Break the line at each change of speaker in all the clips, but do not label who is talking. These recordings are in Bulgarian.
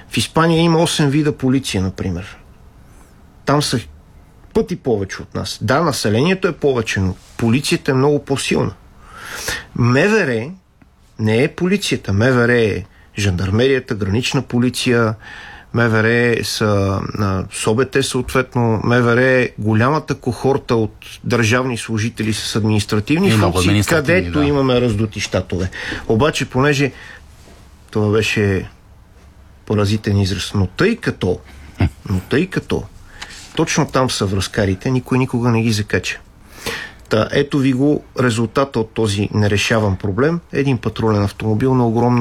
В Испания има 8 вида полиция, например. Там са пъти повече от нас. Да, населението е повече, но полицията е много по-силна. МВР не е полицията. МВР е жандармерията, гранична полиция, МВР са СОБТ съответно, МВР е голямата кохорта от държавни служители с административни функции, където имаме раздути щатове. Обаче, понеже това беше паразитен израз, но тъй като точно там са връзкарите, никой никога не ги закача. Ето ви го резултата от този нерешаван проблем. Един патрулен автомобил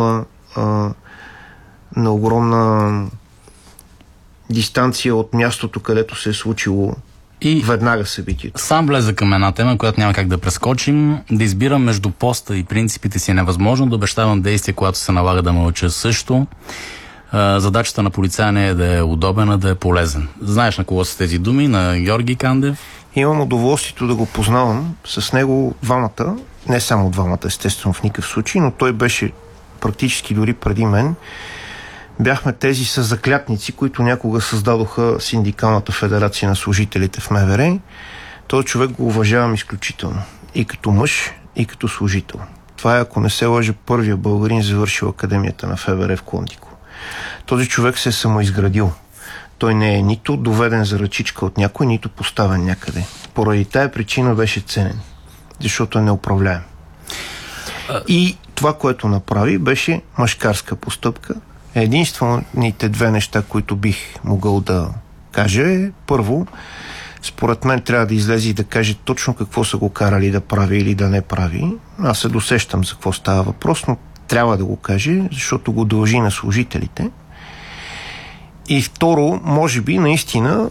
на огромна дистанция от мястото, където се е случило и веднага събитието.
Сам влезе към една тема, която няма как да прескочим. Да избирам между поста и принципите си е невъзможно. Да обещавам действия, когато се налага да мълча също. Задачата на полицая не е да е удобен, а да е полезен. Знаеш на кого са тези думи? На Георги Кандев?
Имам удоволствието да го познавам. С него двамата, не само двамата, естествено в никакъв случай, но той беше практически дори преди мен. Бяхме тези със заклятници, които някога създадоха Синдикалната федерация на служителите в МВР. Този човек го уважавам изключително. И като мъж, и като служител. Това е, ако не се лъжа, първия българин завършил Академията на ФБР в Клондико. Този човек се е самоизградил. Той не е нито доведен за ръчичка от някой, нито поставен някъде. Поради тая причина беше ценен. Защото е неуправляем. И това, което направи, беше мъжкарска постъпка. Единствените две неща, които бих могъл да кажа е, първо, според мен трябва да излезе и да каже точно какво са го карали да прави или да не прави. Аз се досещам за какво става въпрос, но трябва да го каже, защото го дължи на служителите. И второ, може би наистина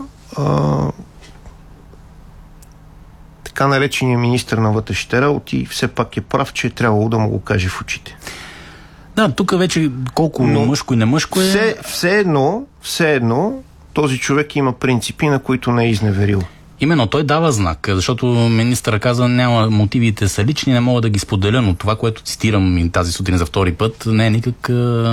така наречения министър на вътрешните работи все пак е прав, че е трябвало да му го каже в очите.
Да, тук вече колко мъжко и не мъжко е...
Все едно този човек има принципи, на които не е изневерил.
Именно, той дава знак, защото министъра каза, няма, мотивите са лични, не мога да ги споделя, но това, което цитирам тази сутрин за втори път, не е никак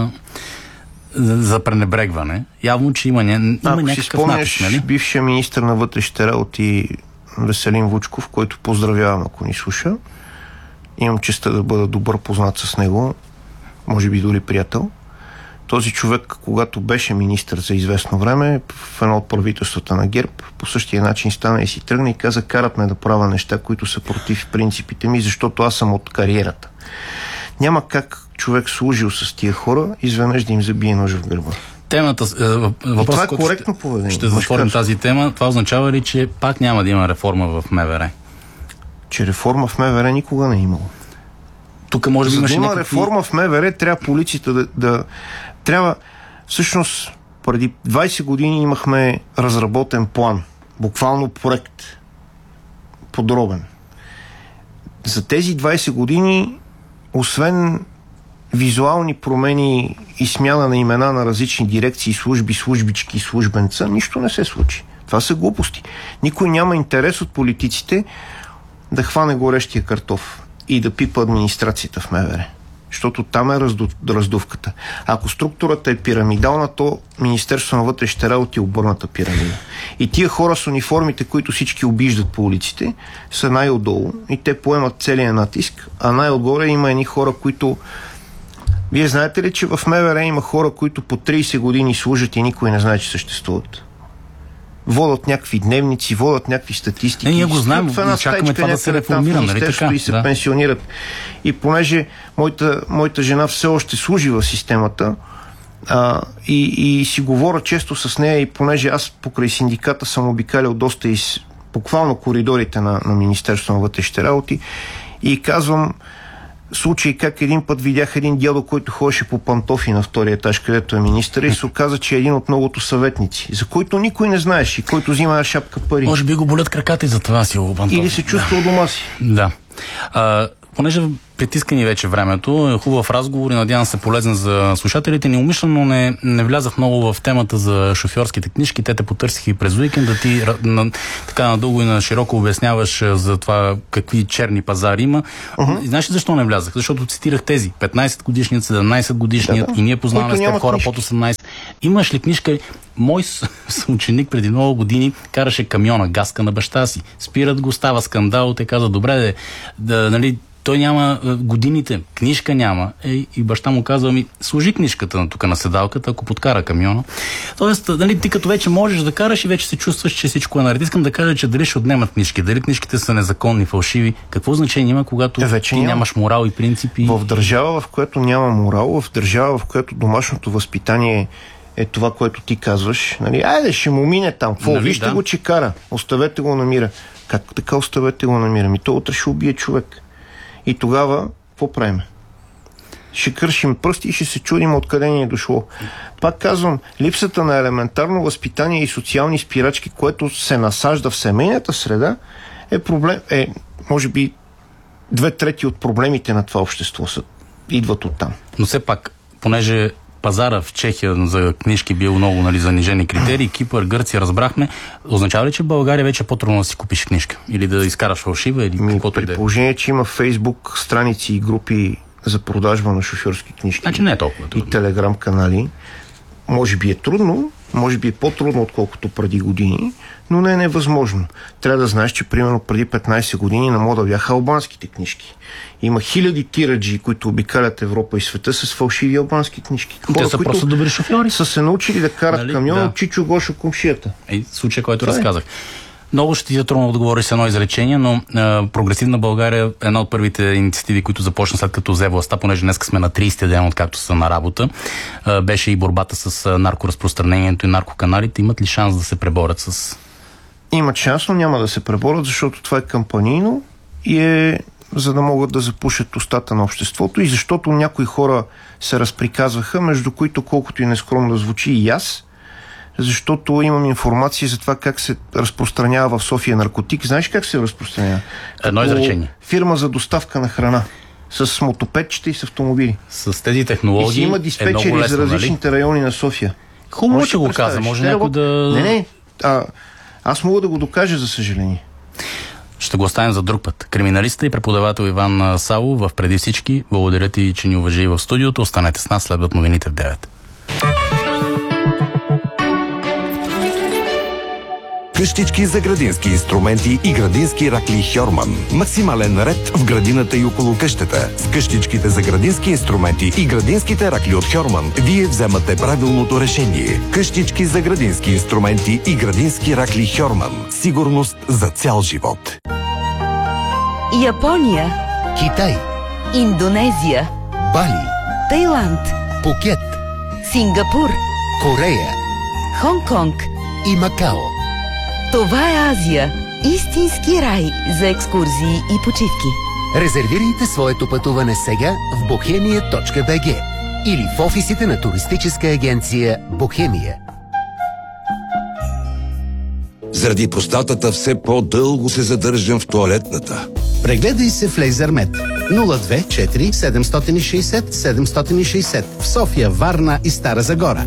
за пренебрегване. Явно, че има някакъв натиск, нали?
Бившия министър на вътрешните работи Веселин Вучков, който поздравявам, ако ни слуша. Имам честта да бъда добър познат с него, може би дори приятел. Този човек, когато беше министър за известно време, в едно от правителствата на ГЕРБ, по същия начин стана и си тръгна и каза, карат ме да правя неща, които са против принципите ми, защото аз съм от кариерата. Няма как човек служил с тия хора, изведнъж да им забие нож в гърба.
Това
е коректно поведение.
Ще затворим тази тема. Това означава ли, че пак няма да има реформа в МВР?
Че реформа в МВР никога не е имало.
Тук може би
за да има реформа в МВР, трябва полицията трябва... Всъщност, преди 20 години имахме разработен план. Буквално проект. Подробен. За тези 20 години, освен визуални промени и смяна на имена на различни дирекции, служби, службички, службенца, нищо не се случи. Това са глупости. Никой няма интерес от политиците да хване горещия картоф и да пипа администрацията в МВР. Защото там е раздувката. Ако структурата е пирамидална, то Министерство на вътрешните работи е обърната пирамида. И тия хора с униформите, които всички обиждат по улиците, са най-отдолу и те поемат целия натиск, а най-отгоре има едни хора, които... Вие знаете ли, че в МВР има хора, които по 30 години служат и никой не знае, че съществуват? Водят някакви дневници, водят някакви статистики.
Ние го знаем, чакаме това да се реформира, нали така?
И се пенсионират. И понеже моята жена все още служи в системата и си говоря често с нея, и понеже аз покрай синдиката съм обикалял доста из буквално коридорите на Министерство на вътрешните работи и казвам случай как един път видях един дядо, който ходеше по пантофи на втория етаж, където е министър, и се оказа, че е един от многото съветници, за който никой не знаеш и който взима шапка пари.
Може би го болят краката и за това си го пантофи.
Или се чувства у дома си.
Да. Понеже притиска ни вече времето, е хубав разговор и надявам се полезен за слушателите. Неумишлено не влязах много в темата за шофьорските книжки. Те потърсиха и през уикенда. Ти така надълго и на широко обясняваш за това какви черни пазари има. Знаеш ли защо не влязах? Защото цитирах тези 15 годишният, 17 годишният и ние познаваме с хора под 18. Имаш ли книжка? Мой съученик преди много години караше камиона, газка на баща си. Спират го, става скандал, те казват, добре, нали, той няма годините, книжка няма. И баща му казва, сложи книжката тук на седалката, ако подкара камиона. Тоест, нали, ти като вече можеш да караш и вече се чувстваш, че всичко е наред. Искам да кажа, че дали ще отнемат книжки, дали книжките са незаконни, фалшиви. Какво значение има, когато ти нямаш морал и принципи?
В държава, в която няма морал, в държава, в която домашното възпитание е това, което ти казваш, нали, айде, ще му мине там. Нали, вижте го, че кара. Оставете го намира. Как така оставете го намира? То утре ще убие човек. И тогава, какво правим? Ще кършим пръсти и ще се чудим откъде ни е дошло. Пак казвам, липсата на елементарно възпитание и социални спирачки, което се насажда в семейната среда, е проблем. Може би 2/3 от проблемите на това общество идват оттам.
Но все пак, понеже пазара в Чехия за книжки бил много, нали, занижени критерии, Кипър, Гърция, разбрахме, означава ли, че в България вече е по-трудно да си купиш книжка? Или да изкараш фалшива, или каквото и да е?
При положение, че има Фейсбук страници и групи за продажба на шофьорски книжки.
Значи не е толкова трудно.
И телеграм канали. Може би е трудно, може би е по-трудно, отколкото преди години, но не е невъзможно. Трябва да знаеш, че примерно преди 15 години на мода бяха албанските книжки. Има хиляди тираджи, които обикалят Европа и света с фалшиви албански книжки.
Те са просто добри шофьори.
Са се научили да карат камион от Чичо Гошо Комшията.
Случай, който разказах. Много ще ти е трудно да отговориш с едно изречение, но Прогресивна България е една от първите инициативи, които започна след като взе властта, понеже днес сме на 30-ти ден, откакто са на работа. Беше и борбата с наркоразпространението и наркоканалите. Имат ли шанс да се преборят с...
Имат шанс, но няма да се преборят, защото това е кампанийно и е за да могат да запушат устата на обществото и защото някои хора се разприказваха, между които, колкото и нескромно да звучи, и аз, защото имам информация за това как се разпространява в София наркотик. Знаеш как се разпространява?
Едно изречение.
Фирма за доставка на храна. С мотопедчета и с автомобили.
С тези технологии.
И си има диспетчери лесно, за различните райони на София.
Хубаво, че го каза. Може някой да...
Не. Аз мога да го докажа, за съжаление.
Ще го оставим за друг път. Криминалиста и преподавател Иван Савов в Преди всички. Благодаря ти, че ни уважи в студиото. Останете с нас, следват новините в 9.
Къщички за градински инструменти и градински ракли Хьорман. Максимален ред в градината и около къщата. С къщичките за градински инструменти и градинските ракли от Хьорман вие вземате правилното решение. Къщички за градински инструменти и градински ракли Хьорман. Сигурност за цял живот.
Япония,
Китай,
Индонезия,
Бали,
Тайланд,
Пукет,
Сингапур,
Корея
Хонг-Конг
и Макао.
Това е Азия. Истински рай за екскурзии и почивки.
Резервирайте своето пътуване сега в bohemia.bg или в офисите на туристическа агенция Бохемия.
Заради простатата все по-дълго се задържам в тоалетната.
Прегледай се в Лейзермед 024 760 760 в София, Варна и Стара Загора.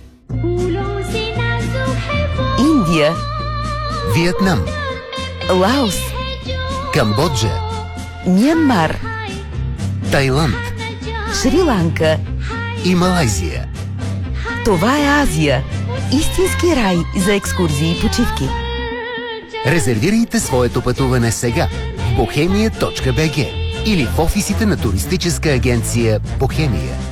Индия,
Виетнам,
Лаос,
Камбоджа,
Мянмар,
Тайланд
Шри-Ланка.
и Малайзия.
Това е Азия. Истински рай за екскурзии и почивки.
Резервирайте своето пътуване сега в bohemia.bg или в офисите на туристическа агенция Бохемия.